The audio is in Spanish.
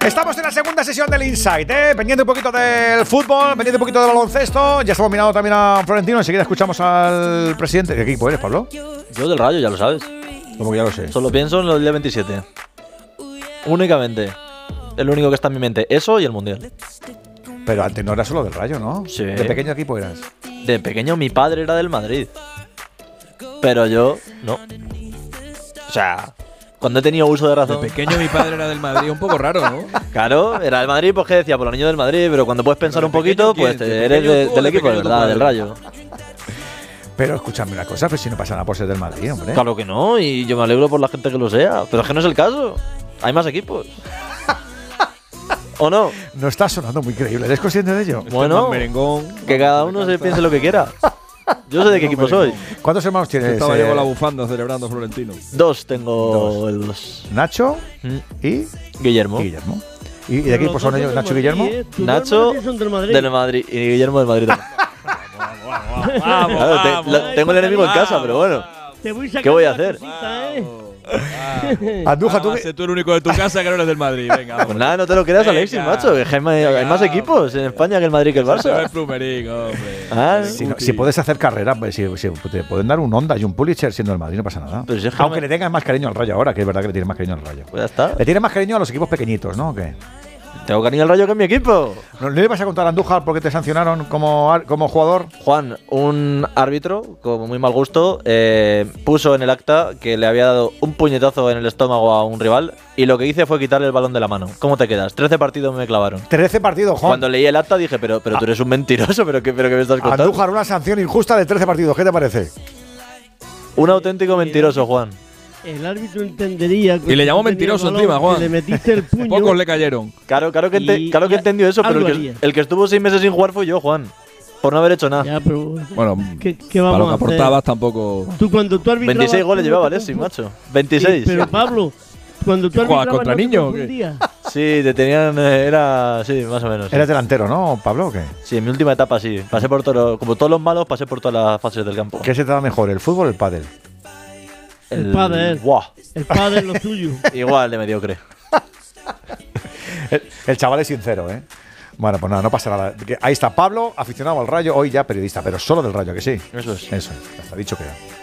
Estamos en la segunda sesión del Insight, pendiente un poquito del fútbol, pendiente un poquito del baloncesto. Ya estamos mirando también a Florentino. Enseguida escuchamos al presidente. ¿De qué equipo eres, Pablo? Yo del Rayo, ya lo sabes. Como que ya lo sé. Solo pienso en el día 27. Únicamente. El único que está en mi mente. Eso y el Mundial. Pero antes no era solo del Rayo, ¿no? Sí. ¿De pequeño equipo eras? De pequeño mi padre era del Madrid. Pero yo, no. O sea, cuando he tenido uso de razón. De pequeño mi padre era del Madrid, un poco raro, ¿no? Claro, era del Madrid, pues que decía, por los niños del Madrid, pero cuando puedes pensar Pero un poquito, pequeño, pues ¿quién? ¿De eres pequeño tú o del de equipo de pequeño tu verdad, padre? del Rayo. Pero escúchame una cosa, pues si no pasa nada por ser del Madrid, hombre. Claro que no, y yo me alegro por la gente que lo sea, pero es que no es el caso. Hay más equipos. ¿O no? No está sonando muy creíble, ¿eres consciente de ello? Bueno, Más merengón. que cada uno se piense lo que quiera. Yo sé de qué equipo soy. ¿Cuántos hermanos tienes? Estaba yo con la bufanda celebrando Florentino. Dos tengo el dos. Nacho Mm. y Guillermo. Guillermo. ¿Y de qué equipo son ellos, Nacho y Guillermo? Nacho del Madrid y Guillermo del Madrid también. Claro, tengo el enemigo en casa, pero bueno. ¿Qué voy a hacer? Andújar, tú. Sé tú el único de tu casa que no eres del Madrid. Venga, Pues vamos. nada, no te lo creas, Venga. Alexis, macho. Que hay más equipos en España que el Madrid que el Se ve Barça. el plumerín, hombre. Ah, Si puedes hacer carrera, pues, si te pueden dar un Honda y un Pulitzer siendo el Madrid, no pasa nada. Pero si es que Aunque no me- le tengas más cariño al Rayo ahora, que es verdad que le tienes más cariño al Rayo. pues ya está. Le tienes más cariño a los equipos pequeñitos, ¿no? ¿O qué? Tengo cariño al Rayo que en mi equipo. ¿No le vas a contar a Andújar porque te sancionaron como jugador? Juan, un árbitro, con muy mal gusto, puso en el acta que le había dado un puñetazo en el estómago a un rival y lo que hice fue quitarle el balón de la mano. ¿Cómo te quedas? 13 partidos me clavaron. 13 partidos, Juan. Cuando leí el acta dije, pero tú eres un mentiroso, pero qué me estás contando? Andújar, una sanción injusta de 13 partidos. ¿Qué te parece? Un auténtico mentiroso, Juan. El árbitro entendería. Y le llamó mentiroso encima, Juan. Que le metiste el puño. Pocos le cayeron. Claro que Y entendió eso, pero algo el haría. que estuvo 6 meses sin jugar fue yo, Juan. Por no haber hecho nada. Ya, pero. Bueno, ¿Qué para vamos lo que a hacer? aportabas tampoco. Tú cuando tú arbitrabas. 26 goles tú llevaba no te Alexis, confundías. macho. 26. Pero Pablo, cuando tú ¿Jugabas arbitrabas. contra ¿no te niños o qué? confundías? Sí, te tenían. Era. Sí, más o menos. Sí. Eres delantero, ¿no, Pablo? ¿O qué? Sí, en mi última etapa sí. Pasé por como todos los malos, pasé por todas las fases del campo. ¿Qué se te da mejor, el fútbol o el pádel? El pádel. Buah. El padre es lo tuyo. Igual de mediocre. El chaval es sincero, ¿eh? Bueno, pues nada, no pasa nada. Ahí está Pablo, aficionado al Rayo, hoy ya periodista, pero solo del Rayo, ¿que sí? Eso es. Eso, ya está dicho que.